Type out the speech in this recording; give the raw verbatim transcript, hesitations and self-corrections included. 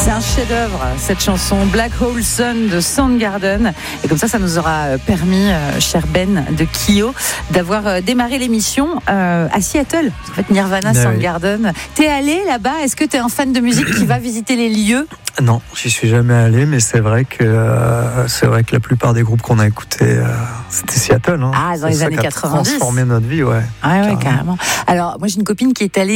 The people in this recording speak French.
C'est un chef-d'œuvre, cette chanson Black Hole Sun de Soundgarden. Et comme ça, ça nous aura permis, euh, cher Ben de Kyo, d'avoir euh, démarré l'émission euh, à Seattle. En fait, Nirvana, ah, Soundgarden. Oui. T'es allé là-bas? Est-ce que t'es un fan de musique qui va visiter les lieux? Non, j'y suis jamais allé, mais c'est vrai que euh, c'est vrai que la plupart des groupes qu'on a écoutés, euh, c'était Seattle. Hein. Ah, dans c'est les années quatre-vingt-dix. quatre-vingt-dix. Transformé notre vie, ouais. Ah ouais, carrément. carrément. Alors, moi, j'ai une copine qui est allée